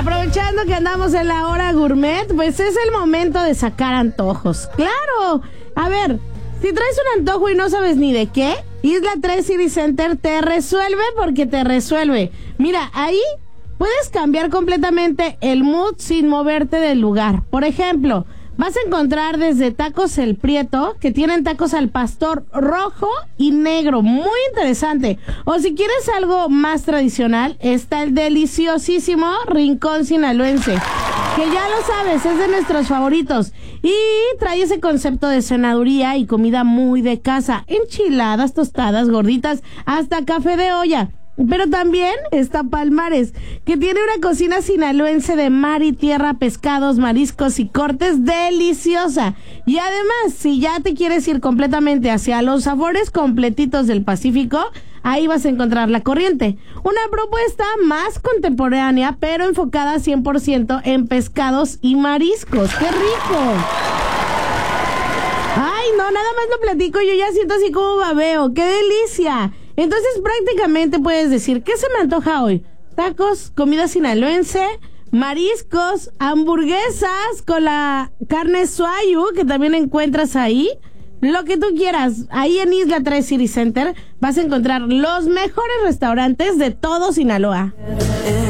Aprovechando que andamos en la hora gourmet, pues es el momento de sacar antojos. ¡Claro! A ver, si traes un antojo y no sabes ni de qué, Isla 3 City Center te resuelve porque te resuelve. Mira, ahí puedes cambiar completamente el mood sin moverte del lugar. Por ejemplo, vas a encontrar desde tacos El Prieto, que tienen tacos al pastor rojo y negro, muy interesante. O si quieres algo más tradicional, está el deliciosísimo Rincón Sinaloense, que ya lo sabes, es de nuestros favoritos. Y trae ese concepto de cenaduría y comida muy de casa. Enchiladas, tostadas, gorditas, hasta café de olla. Pero también está Palmares, que tiene una cocina sinaloense de mar y tierra, pescados, mariscos y cortes deliciosa. Y además, si ya te quieres ir completamente hacia los sabores completitos del Pacífico, ahí vas a encontrar La Corriente. Una propuesta más contemporánea, pero enfocada 100% en pescados y mariscos. ¡Qué rico! Ay, no, nada más lo platico, yo ya siento así como babeo. ¡Qué delicia! Entonces prácticamente puedes decir, ¿qué se me antoja hoy? Tacos, comida sinaloense, mariscos, hamburguesas con la carne suayu, que también encuentras ahí. Lo que tú quieras. Ahí en Isla 3 City Center vas a encontrar los mejores restaurantes de todo Sinaloa.